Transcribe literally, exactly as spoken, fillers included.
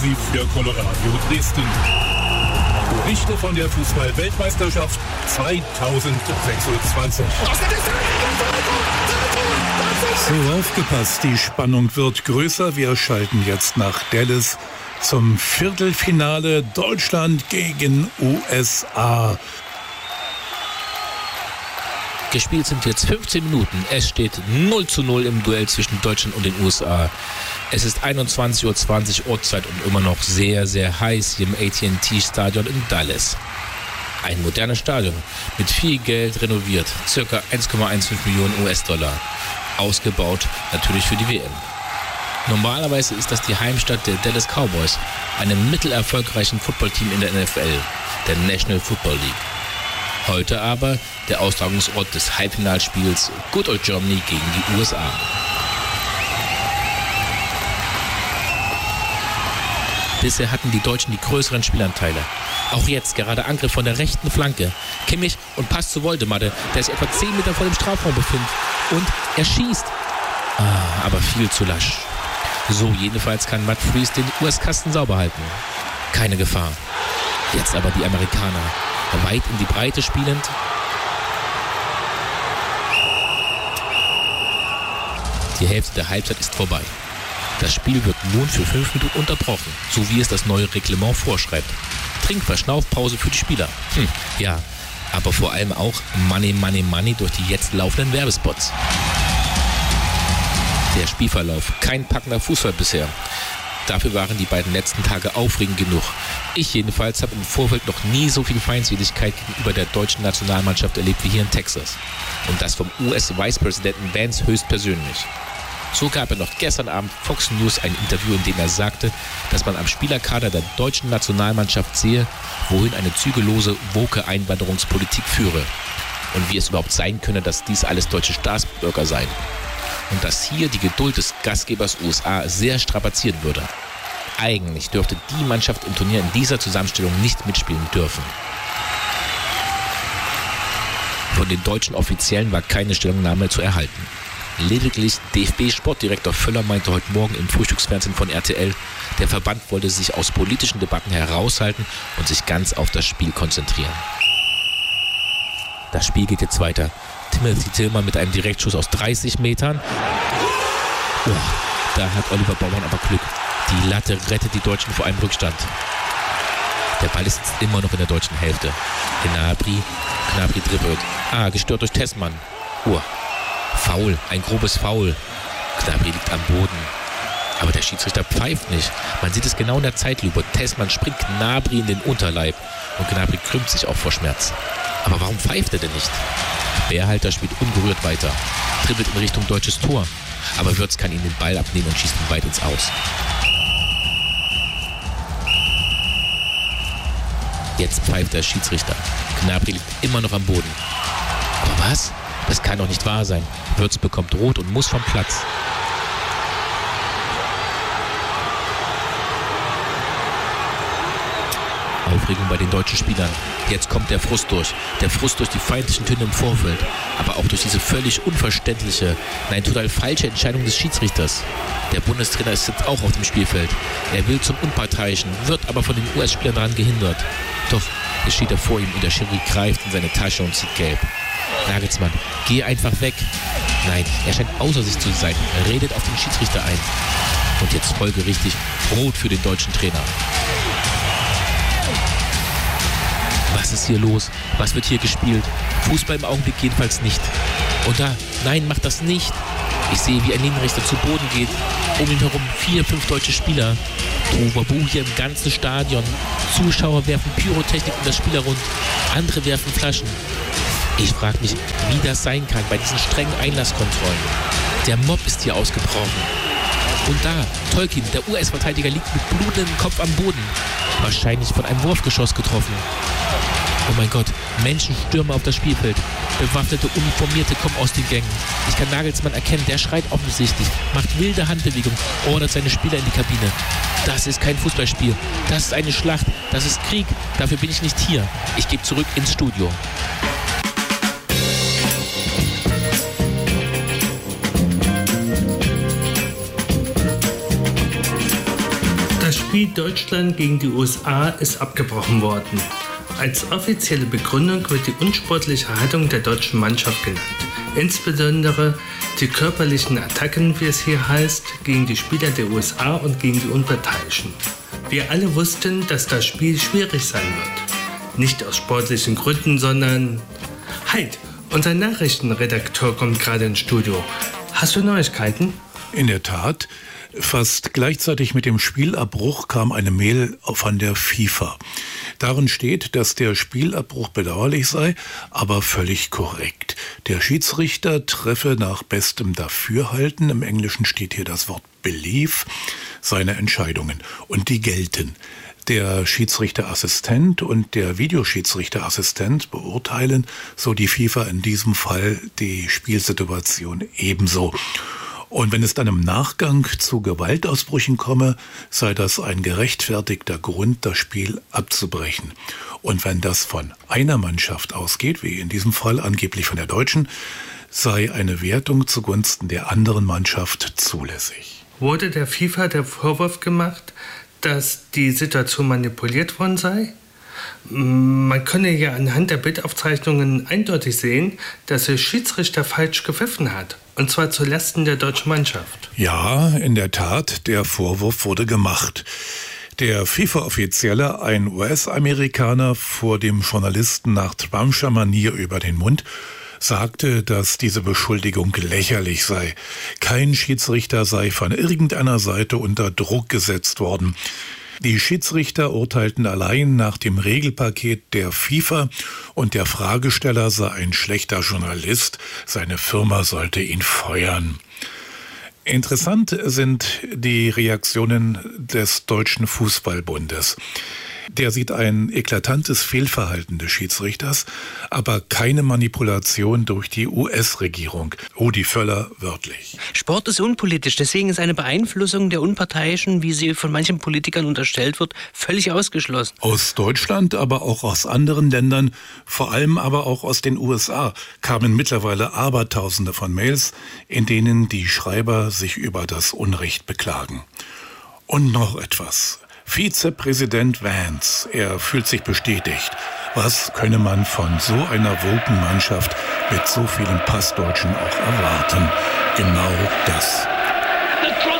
exklusiv für Colorado Dresden. Berichte von der Fußball-Weltmeisterschaft zweitausendsechsundzwanzig. So, aufgepasst, die Spannung wird größer. Wir schalten jetzt nach Dallas zum Viertelfinale Deutschland gegen U S A. Gespielt sind jetzt fünfzehn Minuten. Es steht null zu null im Duell zwischen Deutschland und den U S A. Es ist einundzwanzig Uhr zwanzig Ortszeit und immer noch sehr, sehr heiß hier im A T and T Stadion in Dallas. Ein modernes Stadion mit viel Geld renoviert, ca. eins Komma fünfzehn Millionen U S-Dollar. Ausgebaut natürlich für die W M. Normalerweise ist das die Heimstadt der Dallas Cowboys, einem mittelerfolgreichen Footballteam in der N F L, der National Football League. Heute aber der Austragungsort des Halbfinalspiels Good Old Germany gegen die U S A. Bisher hatten die Deutschen die größeren Spielanteile. Auch jetzt gerade Angriff von der rechten Flanke. Kimmich und Pass zu Woldemade, der sich etwa zehn Meter vor dem Strafraum befindet. Und er schießt. Ah, aber viel zu lasch. So jedenfalls kann Matt Fries den U S-Kasten sauber halten. Keine Gefahr. Jetzt aber die Amerikaner. Weit in die Breite spielend. Die Hälfte der Halbzeit ist vorbei. Das Spiel wird nun für fünf Minuten unterbrochen, so wie es das neue Reglement vorschreibt. Trinkverschnaufpause für die Spieler. Hm, ja, aber vor allem auch Money, Money, Money durch die jetzt laufenden Werbespots. Der Spielverlauf, kein packender Fußball bisher. Dafür waren die beiden letzten Tage aufregend genug. Ich jedenfalls habe im Vorfeld noch nie so viel Feindseligkeit gegenüber der deutschen Nationalmannschaft erlebt wie hier in Texas. Und das vom U S-Vicepräsidenten Vance höchstpersönlich. So gab er noch gestern Abend Fox News ein Interview, in dem er sagte, dass man am Spielerkader der deutschen Nationalmannschaft sehe, wohin eine zügellose, woke Einwanderungspolitik führe. Und wie es überhaupt sein könne, dass dies alles deutsche Staatsbürger seien. Und dass hier die Geduld des Gastgebers U S A sehr strapazieren würde. Eigentlich dürfte die Mannschaft im Turnier in dieser Zusammenstellung nicht mitspielen dürfen. Von den deutschen Offiziellen war keine Stellungnahme zu erhalten. Lediglich D F B-Sportdirektor Völler meinte heute Morgen im Frühstücksfernsehen von R T L, der Verband wollte sich aus politischen Debatten heraushalten und sich ganz auf das Spiel konzentrieren. Das Spiel geht jetzt weiter. Timothy Tillmann mit einem Direktschuss aus dreißig Metern. Oh, da hat Oliver Baumann aber Glück. Die Latte rettet die Deutschen vor einem Rückstand. Der Ball ist jetzt immer noch in der deutschen Hälfte. Gnabry, Gnabry dribbelt. Ah, gestört durch Tessmann. Oh, Foul, ein grobes Foul. Gnabry liegt am Boden. Aber der Schiedsrichter pfeift nicht. Man sieht es genau in der Zeitlupe. Tessmann springt Gnabry in den Unterleib. Und Gnabry krümmt sich auch vor Schmerz. Aber warum pfeift er denn nicht? Bärhalter spielt unberührt weiter. Dribbelt in Richtung deutsches Tor. Aber Würz kann ihm den Ball abnehmen und schießt ihn weit ins Aus. Jetzt pfeift der Schiedsrichter. Gnabry liegt immer noch am Boden. Aber was? Das kann doch nicht wahr sein. Würz bekommt Rot und muss vom Platz. Aufregung bei den deutschen Spielern. Jetzt kommt der Frust durch. Der Frust durch die feindlichen Töne im Vorfeld. Aber auch durch diese völlig unverständliche, nein, total falsche Entscheidung des Schiedsrichters. Der Bundestrainer ist jetzt auch auf dem Spielfeld. Er will zum Unparteiischen, wird aber von den U S-Spielern daran gehindert. Doch, jetzt steht er vor ihm und der Schiri greift in seine Tasche und zieht gelb. Nagelsmann, geh einfach weg. Nein, er scheint außer sich zu sein. Er redet auf den Schiedsrichter ein. Und jetzt folgerichtig Rot für den deutschen Trainer. Was ist hier los? Was wird hier gespielt? Fußball im Augenblick jedenfalls nicht. Und da, nein, macht das nicht. Ich sehe, wie ein Linienrichter zu Boden geht. Um ihn herum vier, fünf deutsche Spieler. Tohuwabohu hier im ganzen Stadion. Zuschauer werfen Pyrotechnik um das Spiel herum. Andere werfen Flaschen. Ich frage mich, wie das sein kann bei diesen strengen Einlasskontrollen. Der Mob ist hier ausgebrochen. Und da, Tolkien, der U S-Verteidiger, liegt mit blutendem Kopf am Boden. Wahrscheinlich von einem Wurfgeschoss getroffen. Oh mein Gott, Menschen stürmen auf das Spielfeld. Bewaffnete Uniformierte kommen aus den Gängen. Ich kann Nagelsmann erkennen, der schreit offensichtlich, macht wilde Handbewegungen, ordert seine Spieler in die Kabine. Das ist kein Fußballspiel, das ist eine Schlacht, das ist Krieg, dafür bin ich nicht hier. Ich gebe zurück ins Studio. Das Spiel Spiel Deutschland gegen die U S A ist abgebrochen worden. Als offizielle Begründung wird die unsportliche Haltung der deutschen Mannschaft genannt. Insbesondere die körperlichen Attacken, wie es hier heißt, gegen die Spieler der U S A und gegen die Unparteiischen. Wir alle wussten, dass das Spiel schwierig sein wird. Nicht aus sportlichen Gründen, sondern... Halt, unser Nachrichtenredakteur kommt gerade ins Studio. Hast du Neuigkeiten? In der Tat. Fast gleichzeitig mit dem Spielabbruch kam eine Mail von der FIFA. Darin steht, dass der Spielabbruch bedauerlich sei, aber völlig korrekt. Der Schiedsrichter treffe nach bestem Dafürhalten, im Englischen steht hier das Wort believe, seine Entscheidungen. Und die gelten. Der Schiedsrichterassistent und der Videoschiedsrichterassistent beurteilen, so die FIFA in diesem Fall, die Spielsituation ebenso. Und wenn es dann im Nachgang zu Gewaltausbrüchen komme, sei das ein gerechtfertigter Grund, das Spiel abzubrechen. Und wenn das von einer Mannschaft ausgeht, wie in diesem Fall angeblich von der deutschen, sei eine Wertung zugunsten der anderen Mannschaft zulässig. Wurde der FIFA der Vorwurf gemacht, dass die Situation manipuliert worden sei? Man könne ja anhand der Bildaufzeichnungen eindeutig sehen, dass der Schiedsrichter falsch gepfiffen hat. Und zwar zulasten der deutschen Mannschaft. Ja, in der Tat, der Vorwurf wurde gemacht. Der FIFA-Offizielle, ein U S-Amerikaner, vor dem Journalisten nach Trumpscher Manier über den Mund, sagte, dass diese Beschuldigung lächerlich sei. Kein Schiedsrichter sei von irgendeiner Seite unter Druck gesetzt worden. Die Schiedsrichter urteilten allein nach dem Regelpaket der FIFA und der Fragesteller sei ein schlechter Journalist, seine Firma sollte ihn feuern. Interessant sind die Reaktionen des Deutschen Fußballbundes. Der sieht ein eklatantes Fehlverhalten des Schiedsrichters, aber keine Manipulation durch die U S-Regierung. Rudi Völler wörtlich. Sport ist unpolitisch, deswegen ist eine Beeinflussung der Unparteiischen, wie sie von manchen Politikern unterstellt wird, völlig ausgeschlossen. Aus Deutschland, aber auch aus anderen Ländern, vor allem aber auch aus den U S A, kamen mittlerweile Abertausende von Mails, in denen die Schreiber sich über das Unrecht beklagen. Und noch etwas. Vizepräsident Vance, er fühlt sich bestätigt. Was könne man von so einer woken Mannschaft mit so vielen Passdeutschen auch erwarten? Genau das.